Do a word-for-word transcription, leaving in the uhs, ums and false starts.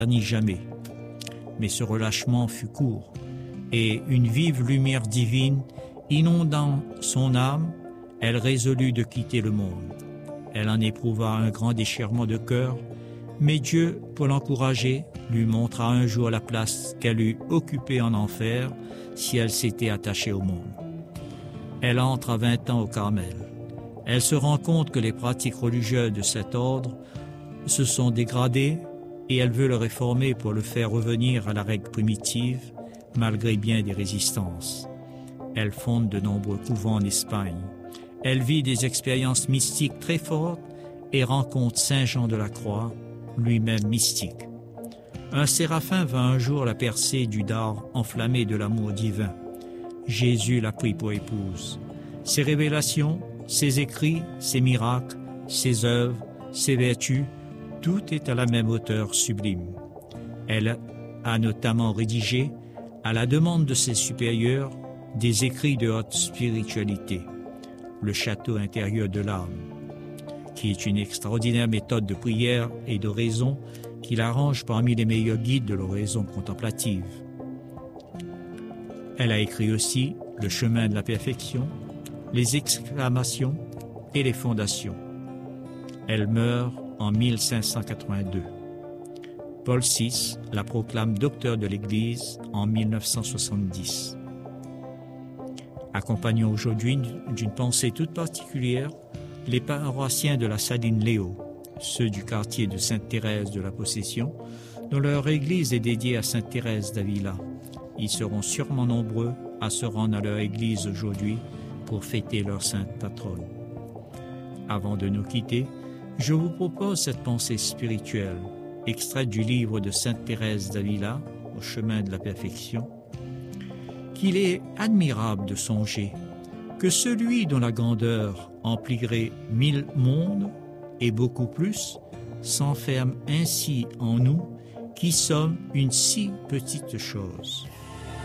ni jamais. Mais ce relâchement fut court, et une vive lumière divine inondant son âme, elle résolut de quitter le monde. Elle en éprouva un grand déchirement de cœur, mais Dieu, pour l'encourager, lui montra un jour la place qu'elle eût occupée en enfer si elle s'était attachée au monde. Elle entre à vingt ans au Carmel. Elle se rend compte que les pratiques religieuses de cet ordre se sont dégradées et elle veut le réformer pour le faire revenir à la règle primitive, malgré bien des résistances. Elle fonde de nombreux couvents en Espagne. Elle vit des expériences mystiques très fortes et rencontre Saint Jean de la Croix, lui-même mystique. Un séraphin vint un jour la percer du dard enflammé de l'amour divin. Jésus l'a pris pour épouse. Ses révélations, ses écrits, ses miracles, ses œuvres, ses vertus, tout est à la même hauteur sublime. Elle a notamment rédigé, à la demande de ses supérieurs, des écrits de haute spiritualité, le château intérieur de l'âme, qui est une extraordinaire méthode de prière et d'oraison qui l'arrange parmi les meilleurs guides de l'oraison contemplative. Elle a écrit aussi le chemin de la perfection, les exclamations et les fondations. Elle meurt en mille cinq cent quatre-vingt-deux. Paul six la proclame docteur de l'Église en mille neuf cent soixante-dix. Accompagnons aujourd'hui d'une pensée toute particulière les paroissiens de la Saline Léo, ceux du quartier de Sainte-Thérèse de la Possession, dont leur église est dédiée à Sainte Thérèse d'Avila. Ils seront sûrement nombreux à se rendre à leur église aujourd'hui pour fêter leur sainte patronne. Avant de nous quitter, je vous propose cette pensée spirituelle, extraite du livre de Sainte Thérèse d'Avila, Au chemin de la perfection, qu'il est admirable de songer que celui dont la grandeur emplirait mille mondes et beaucoup plus s'enferme ainsi en nous qui sommes une si petite chose.